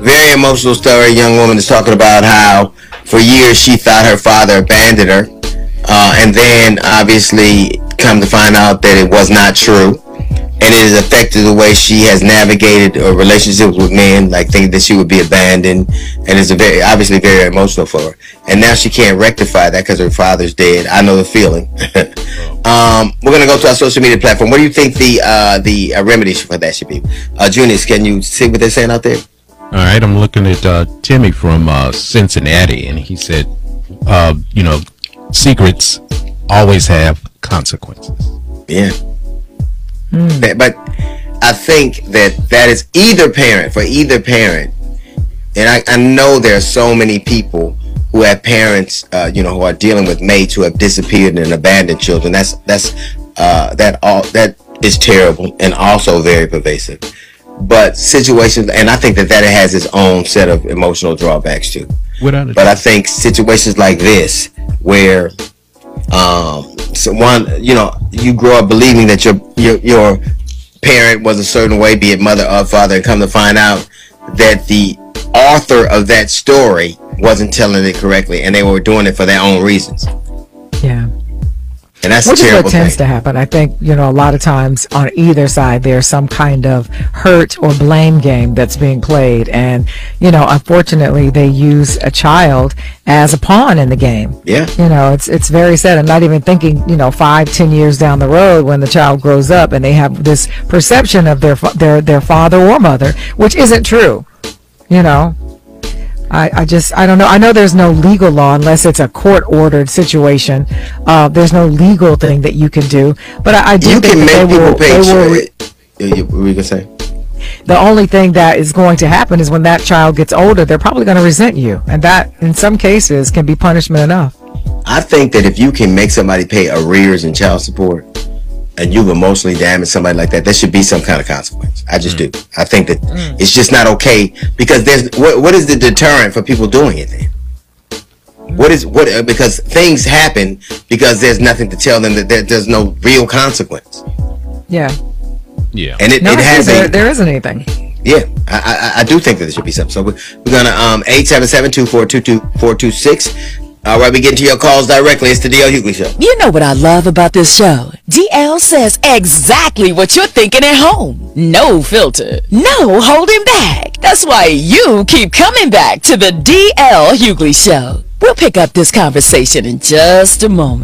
Very emotional story. A young woman is talking about how for years she thought her father abandoned her, and then obviously come to find out that it was not true, and it has affected the way she has navigated relationships with men, like thinking that she would be abandoned, and it's obviously very emotional for her. And now she can't rectify that because her father's dead. I know the feeling. We're gonna go to our social media platform. What do you think the remedy for that should be? Junius, can you see what they're saying out there? All right, I'm looking at Timmy from Cincinnati, and he said, secrets always have consequences. Yeah. But I think that is for either parent. And I know there are so many people who have parents, who are dealing with mates who have disappeared and abandoned children. That is terrible and also very pervasive. But situations, and I think that has its own set of emotional drawbacks too. But I think situations like this, where you grow up believing that your parent was a certain way, be it mother or father, and come to find out that the author of that story wasn't telling it correctly, and they were doing it for their own reasons. Yeah. And that's Which a terrible is what tends thing to happen. I think, a lot of times on either side, there's some kind of hurt or blame game that's being played. And, unfortunately, they use a child as a pawn in the game. Yeah. It's very sad. I'm not even thinking, 5-10 years down the road when the child grows up and they have this perception of their father or mother, which isn't true. I don't know. I know there's no legal law unless it's a court-ordered situation. There's no legal thing that you can do. But I do think that What were you gonna say? The only thing that is going to happen is when that child gets older, they're probably going to resent you, and that, in some cases, can be punishment enough. I think that if you can make somebody pay arrears in child support, and you've emotionally damaged somebody like that, there should be some kind of consequence. I just do. I think that it's just not okay, because what is the deterrent for people doing it then? Because things happen because there's nothing to tell them that there's no real consequence. Yeah. Yeah. And there isn't anything. Yeah, I do think that there should be something. So we're gonna 877-242-2426. All right, we get to your calls directly. It's the DL Hughley Show. You know what I love about this show? DL says exactly what you're thinking at home. No filter. No holding back. That's why you keep coming back to the DL Hughley Show. We'll pick up this conversation in just a moment.